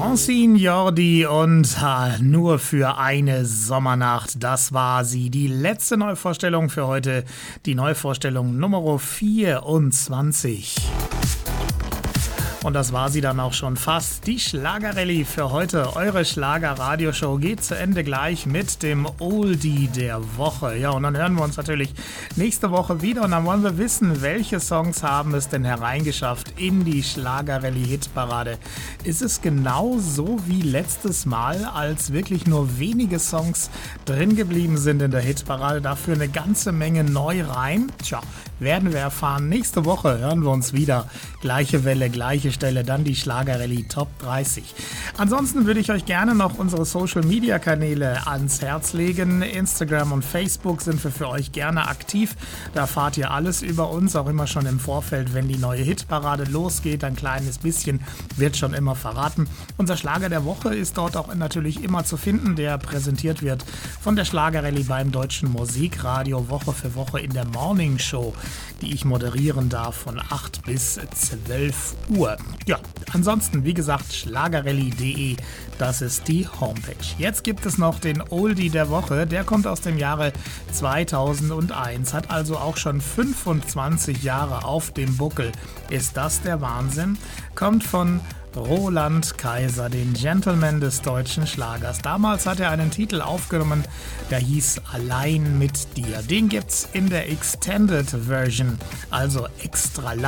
Francine Jordi und nur für eine Sommernacht. Das war sie. Die letzte Neuvorstellung für heute. Die Neuvorstellung Nummer 24. Und das war sie dann auch schon fast. Die Schlagerrallye für heute. Eure Schlager-Radioshow geht zu Ende gleich mit dem Oldie der Woche. Ja, und dann hören wir uns natürlich nächste Woche wieder. Und dann wollen wir wissen, welche Songs haben es denn hereingeschafft in die Schlagerrallye-Hitparade. Ist es genau so wie letztes Mal, als wirklich nur wenige Songs drin geblieben sind in der Hitparade? Dafür eine ganze Menge neu rein? Tja, werden wir erfahren. Nächste Woche hören wir uns wieder. Gleiche Welle, gleiche Stelle, dann die Schlagerrallye Top 30. Ansonsten würde ich euch gerne noch unsere Social-Media-Kanäle ans Herz legen. Instagram und Facebook sind wir für euch gerne aktiv. Da erfahrt ihr alles über uns, auch immer schon im Vorfeld, wenn die neue Hitparade losgeht. Ein kleines bisschen wird schon immer verraten. Unser Schlager der Woche ist dort auch natürlich immer zu finden, der präsentiert wird von der Schlagerrallye beim Deutschen Musikradio Woche für Woche in der Morning Show, die ich moderieren darf von 8 bis 12 Uhr. Ja, ansonsten, wie gesagt, schlagerrallye.de, das ist die Homepage. Jetzt gibt es noch den Oldie der Woche, der kommt aus dem Jahre 2001, hat also auch schon 25 Jahre auf dem Buckel. Ist das der Wahnsinn? Kommt von Roland Kaiser, den Gentleman des deutschen Schlagers. Damals hat er einen Titel aufgenommen, der hieß Allein mit dir. Den gibt's in der Extended Version, also extra lang.